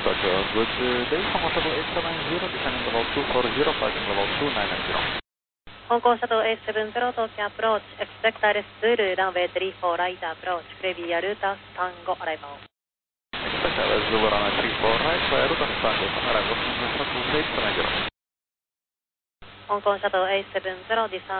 Tokyo. Good day, Hong Kong Shuttle 8790, descending level 240, flighting level 2990. 香港シャトル A70 東京アプローチ、エクスペクターレスズール、ランウェイ34ライトアプローチ、クレビアルータスタンゴ、アライバー。 Expect LS Zulu runway 34 right, fly route and Tango, arrival Hong Kong Shuttle 8790. 香港シャトル A70 ディサ